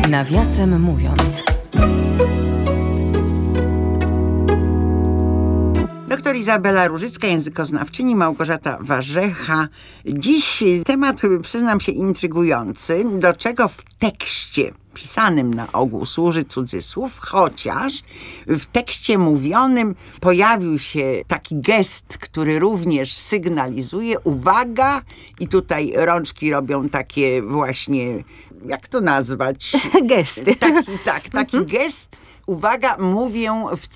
Nawiasem mówiąc. Doktor Izabela Różycka, językoznawczyni, Małgorzata Warzecha. Dziś temat, przyznam się, intrygujący. Do czego w tekście pisanym na ogół służy cudzysłów, chociaż w tekście mówionym pojawił się taki gest, który również sygnalizuje uwaga, i tutaj rączki robią takie właśnie, jak to nazwać? Gesty. Taki gest. Uwaga, mówię w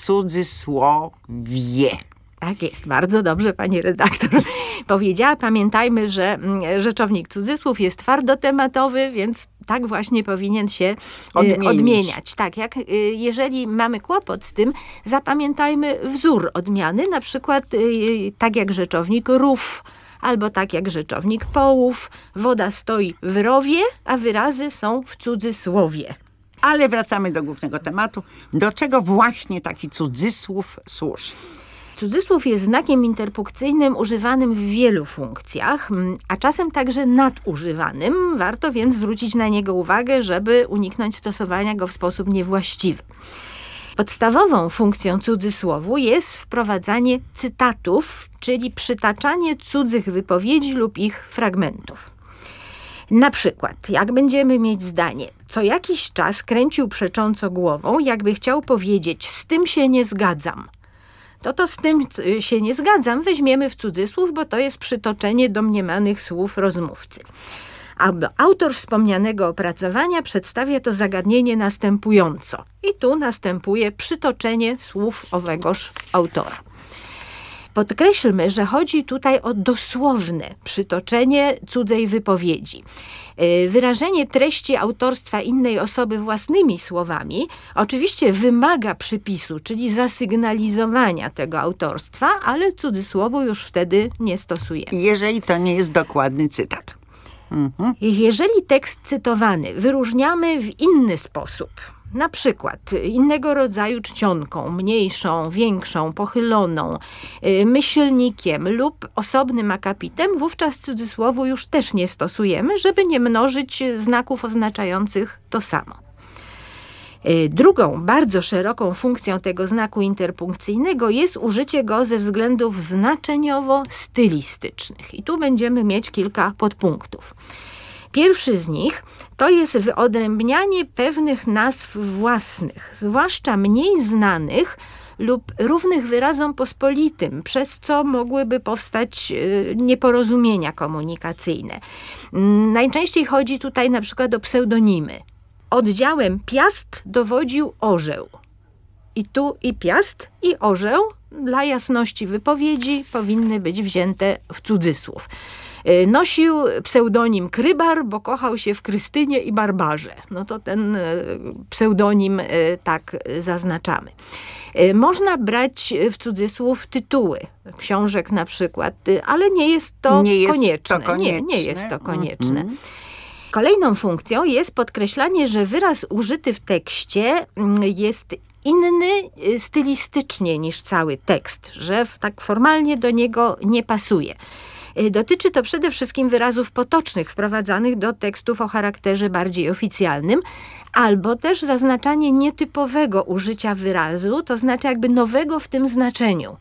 cudzysłowie. Tak jest, bardzo dobrze pani redaktor powiedziała. Pamiętajmy, że rzeczownik cudzysłów jest twardotematowy, więc tak właśnie powinien się odmieniać. Tak, jeżeli mamy kłopot z tym, zapamiętajmy wzór odmiany, na przykład tak jak rzeczownik rów, albo tak jak rzeczownik połów. Woda stoi w rowie, a wyrazy są w cudzysłowie. Ale wracamy do głównego tematu. Do czego właśnie taki cudzysłów służy? Cudzysłów jest znakiem interpunkcyjnym używanym w wielu funkcjach, a czasem także nadużywanym. Warto więc zwrócić na niego uwagę, żeby uniknąć stosowania go w sposób niewłaściwy. Podstawową funkcją cudzysłowu jest wprowadzanie cytatów, czyli przytaczanie cudzych wypowiedzi lub ich fragmentów. Na przykład, jak będziemy mieć zdanie, co jakiś czas kręcił przecząco głową, jakby chciał powiedzieć, z tym się nie zgadzam. To z tym się nie zgadzam weźmiemy w cudzysłów, bo to jest przytoczenie domniemanych słów rozmówcy. Autor wspomnianego opracowania przedstawia to zagadnienie następująco. I tu następuje przytoczenie słów owegoż autora. Podkreślmy, że chodzi tutaj o dosłowne przytoczenie cudzej wypowiedzi. Wyrażenie treści autorstwa innej osoby własnymi słowami oczywiście wymaga przypisu, czyli zasygnalizowania tego autorstwa, ale cudzysłowu już wtedy nie stosujemy. Jeżeli to nie jest dokładny cytat. Jeżeli tekst cytowany wyróżniamy w inny sposób, na przykład innego rodzaju czcionką, mniejszą, większą, pochyloną, myślnikiem lub osobnym akapitem, wówczas cudzysłowu już też nie stosujemy, żeby nie mnożyć znaków oznaczających to samo. Drugą, bardzo szeroką funkcją tego znaku interpunkcyjnego jest użycie go ze względów znaczeniowo-stylistycznych. I tu będziemy mieć kilka podpunktów. Pierwszy z nich to jest wyodrębnianie pewnych nazw własnych, zwłaszcza mniej znanych lub równych wyrazom pospolitym, przez co mogłyby powstać nieporozumienia komunikacyjne. Najczęściej chodzi tutaj na przykład o pseudonimy. Oddziałem Piast dowodził orzeł. I tu i Piast, i orzeł dla jasności wypowiedzi powinny być wzięte w cudzysłów. Nosił pseudonim Krybar, bo kochał się w Krystynie i Barbarze. No to ten pseudonim tak zaznaczamy. Można brać w cudzysłów tytuły książek na przykład, ale nie jest to konieczne. Nie jest to konieczne. Kolejną funkcją jest podkreślanie, że wyraz użyty w tekście jest inny stylistycznie niż cały tekst, że tak formalnie do niego nie pasuje. Dotyczy to przede wszystkim wyrazów potocznych wprowadzanych do tekstów o charakterze bardziej oficjalnym, albo też zaznaczanie nietypowego użycia wyrazu, to znaczy jakby nowego w tym znaczeniu.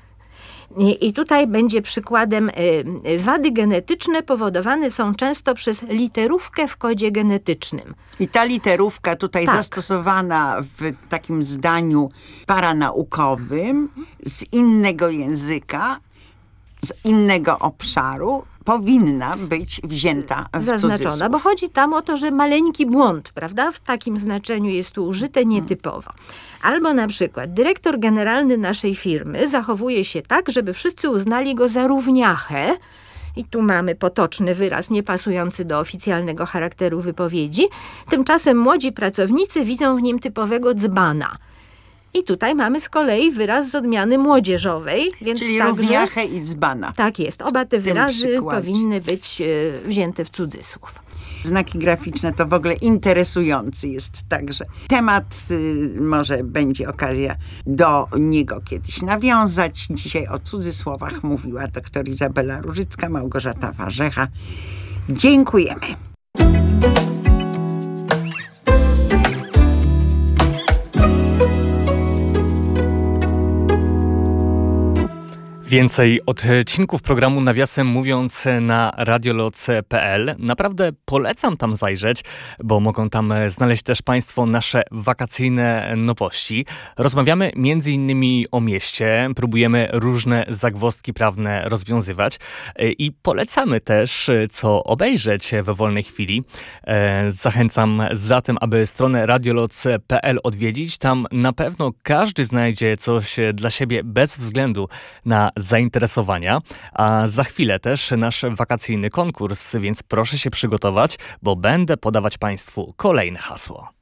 I tutaj będzie przykładem wady genetyczne powodowane są często przez literówkę w kodzie genetycznym. I ta literówka tutaj zastosowana w takim zdaniu paranaukowym z innego języka, z innego obszaru powinna być wzięta w zaznaczona, cudzysłów. bo chodzi tam o to, że maleńki błąd, prawda? W takim znaczeniu jest tu użyte nietypowo. Albo na przykład dyrektor generalny naszej firmy zachowuje się tak, żeby wszyscy uznali go za równiachę. I tu mamy potoczny wyraz niepasujący do oficjalnego charakteru wypowiedzi. Tymczasem młodzi pracownicy widzą w nim typowego dzbana. I tutaj mamy z kolei wyraz z odmiany młodzieżowej. Więc czyli także, równiachę i dzbana. Tak jest. Oba te wyrazy powinny być wzięte w cudzysłów. Znaki graficzne to w ogóle interesujący jest także temat. Może będzie okazja do niego kiedyś nawiązać. Dzisiaj o cudzysłowach mówiła doktor Izabela Różycka, Małgorzata Warzecha. Dziękujemy. Więcej odcinków programu Nawiasem mówiąc na radioloc.pl. Naprawdę polecam tam zajrzeć, bo mogą tam znaleźć też Państwo nasze wakacyjne nowości. Rozmawiamy m.in. o mieście, próbujemy różne zagwozdki prawne rozwiązywać i polecamy też, co obejrzeć we wolnej chwili. Zachęcam zatem, aby stronę radioloc.pl odwiedzić. Tam na pewno każdy znajdzie coś dla siebie bez względu na zainteresowania, a za chwilę też nasz wakacyjny konkurs, więc proszę się przygotować, bo będę podawać Państwu kolejne hasło.